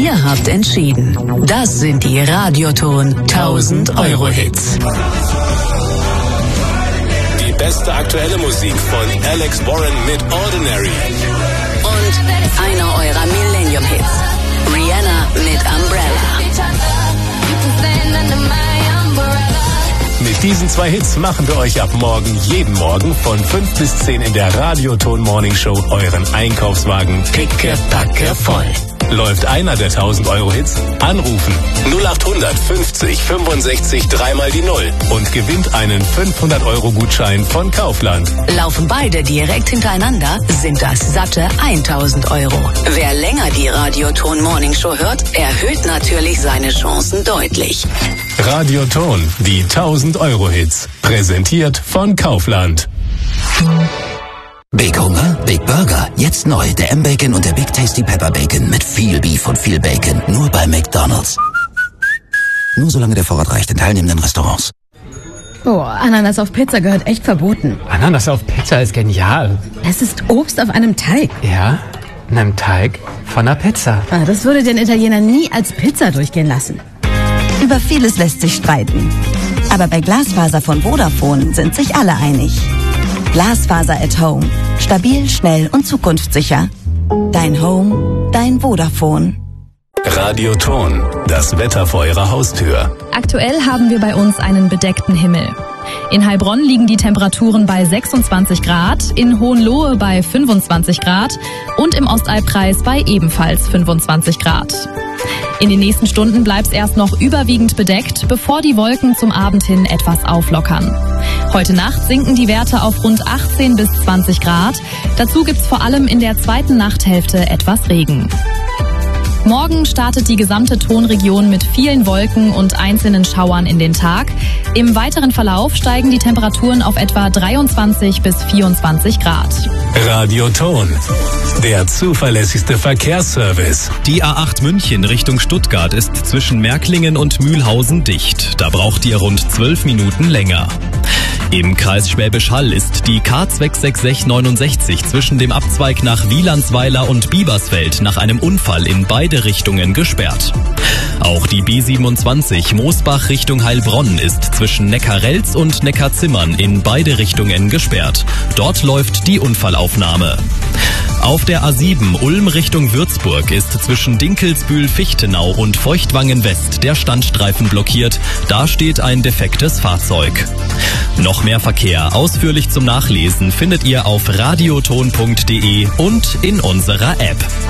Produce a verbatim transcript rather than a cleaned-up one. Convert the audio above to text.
Ihr habt entschieden. Das sind die Radioton tausend Euro Hits. Die beste aktuelle Musik von Alex Warren mit Ordinary. Und einer eurer Millennium Hits. Rihanna mit Umbrella. Mit diesen zwei Hits machen wir euch ab morgen, jeden Morgen von fünf bis zehn in der Radioton Morning Show euren Einkaufswagen pickepacke voll. Läuft einer der tausend Euro Hits? Anrufen null acht fünfzig fünfundsechzig dreimal die Null und gewinnt einen fünfhundert Euro Gutschein von Kaufland. Laufen beide direkt hintereinander, sind das satte tausend Euro. Wer länger die Radioton Morning Show hört, erhöht natürlich seine Chancen deutlich. Radioton, die tausend Euro Hits. Präsentiert von Kaufland. Big Hunger, Big Burger. Jetzt neu, der M-Bacon und der Big Tasty Pepper Bacon mit viel Beef und viel Bacon. Nur bei McDonald's. Nur solange der Vorrat reicht in teilnehmenden Restaurants. Oh, Ananas auf Pizza gehört echt verboten. Ananas auf Pizza ist genial. Es ist Obst auf einem Teig. Ja, in einem Teig von einer Pizza. Ah, das würde den Italiener nie als Pizza durchgehen lassen. Über vieles lässt sich streiten. Aber bei Glasfaser von Vodafone sind sich alle einig. Glasfaser at Home. Stabil, schnell und zukunftssicher. Dein Home, dein Vodafone. Radioton, das Wetter vor Ihrer Haustür. Aktuell haben wir bei uns einen bedeckten Himmel. In Heilbronn liegen die Temperaturen bei sechsundzwanzig Grad, in Hohenlohe bei fünfundzwanzig Grad und im Ostalbkreis bei ebenfalls fünfundzwanzig Grad. In den nächsten Stunden bleibt es erst noch überwiegend bedeckt, bevor die Wolken zum Abend hin etwas auflockern. Heute Nacht sinken die Werte auf rund achtzehn bis zwanzig Grad. Dazu gibt's vor allem in der zweiten Nachthälfte etwas Regen. Morgen startet die gesamte Tonregion mit vielen Wolken und einzelnen Schauern in den Tag. Im weiteren Verlauf steigen die Temperaturen auf etwa dreiundzwanzig bis vierundzwanzig Grad. Radioton, der zuverlässigste Verkehrsservice. Die A acht München Richtung Stuttgart ist zwischen Märklingen und Mühlhausen dicht. Da braucht ihr rund zwölf Minuten länger. Im Kreis Schwäbisch Hall ist die K zwei sechs sechs neunundsechzig zwischen dem Abzweig nach Wielandsweiler und Biebersfeld nach einem Unfall in beide Richtungen gesperrt. Auch die B siebenundzwanzig Moosbach Richtung Heilbronn ist zwischen Neckarelz und Neckarzimmern in beide Richtungen gesperrt. Dort läuft die Unfallaufnahme. Auf der A sieben Ulm Richtung Würzburg ist zwischen Dinkelsbühl-Fichtenau und Feuchtwangen West der Standstreifen blockiert. Da steht ein defektes Fahrzeug. Noch mehr Verkehr ausführlich zum Nachlesen findet ihr auf radioton punkt de und in unserer App.